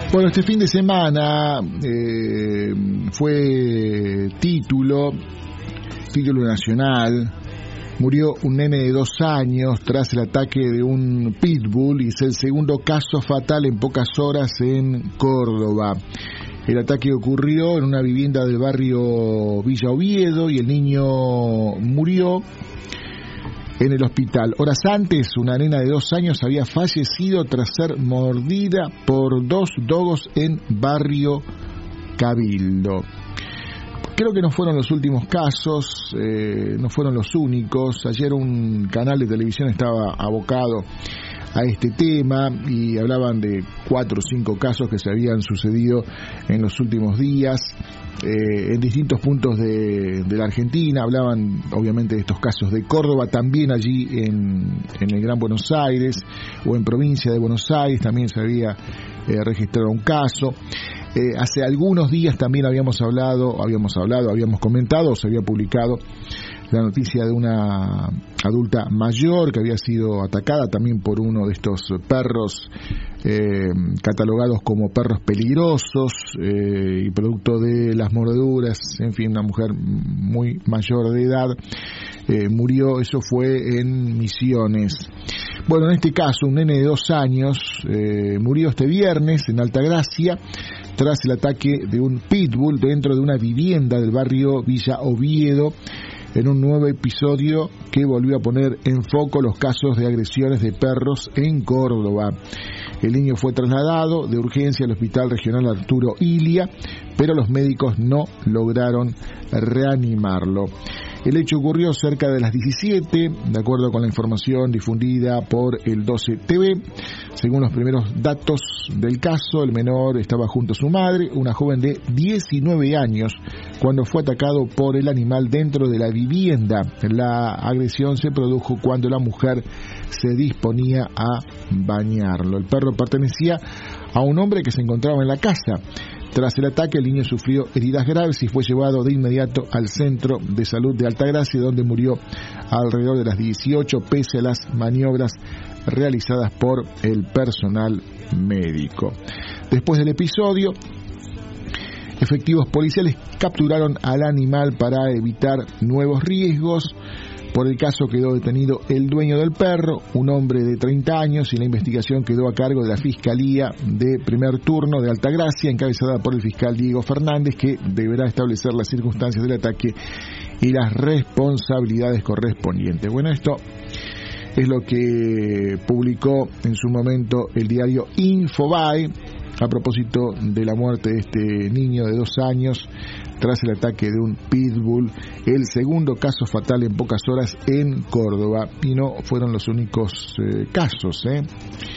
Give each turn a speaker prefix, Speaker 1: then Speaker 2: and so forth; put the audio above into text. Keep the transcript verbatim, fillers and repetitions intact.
Speaker 1: Bueno, este fin de semana eh, fue título, título nacional. Murió un nene de dos años tras el ataque de un pitbull y es el segundo caso fatal en pocas horas en Córdoba. El ataque ocurrió en una vivienda del barrio Villa Oviedo y el niño murió en el hospital. Horas antes, una nena de dos años había fallecido tras ser mordida por dos dogos en barrio Cabildo. Creo que no fueron los últimos casos, eh, no fueron los únicos. Ayer un canal de televisión estaba abocado a este tema y hablaban de cuatro o cinco casos que se habían sucedido en los últimos días eh, en distintos puntos de, de la Argentina. Hablaban obviamente de estos casos de Córdoba, también allí en, en el Gran Buenos Aires o en provincia de Buenos Aires también se había eh, registrado un caso. Eh, hace algunos días también habíamos hablado, habíamos hablado, habíamos comentado, se había publicado la noticia de una adulta mayor que había sido atacada también por uno de estos perros eh, catalogados como perros peligrosos eh, y producto de las mordeduras, en fin, una mujer muy mayor de edad eh, murió. Eso fue en Misiones. Bueno, en este caso un nene de dos años eh, murió este viernes en Altagracia tras el ataque de un pitbull dentro de una vivienda del barrio Villa Oviedo, en un nuevo episodio que volvió a poner en foco los casos de agresiones de perros en Córdoba. El niño fue trasladado de urgencia al Hospital Regional Arturo Illia, pero los médicos no lograron reanimarlo. El hecho ocurrió cerca de las diecisiete, de acuerdo con la información difundida por el doce T V. Según los primeros datos del caso, el menor estaba junto a su madre, una joven de diecinueve años, cuando fue atacado por el animal dentro de la vivienda. La agresión se produjo cuando la mujer se disponía a bañarlo. El perro pertenecía a un hombre que se encontraba en la casa. Tras el ataque, el niño sufrió heridas graves y fue llevado de inmediato al Centro de Salud de Altagracia, donde murió alrededor de las dieciocho, pese a las maniobras realizadas por el personal médico. Después del episodio, efectivos policiales capturaron al animal para evitar nuevos riesgos. Por el caso quedó detenido el dueño del perro, un hombre de treinta años, y la investigación quedó a cargo de la Fiscalía de Primer Turno de Altagracia, encabezada por el fiscal Diego Fernández, que deberá establecer las circunstancias del ataque y las responsabilidades correspondientes. Bueno, esto es lo que publicó en su momento el diario Infobae a propósito de la muerte de este niño de dos años tras el ataque de un pitbull, el segundo caso fatal en pocas horas en Córdoba, y no fueron los únicos eh, casos, ¿eh?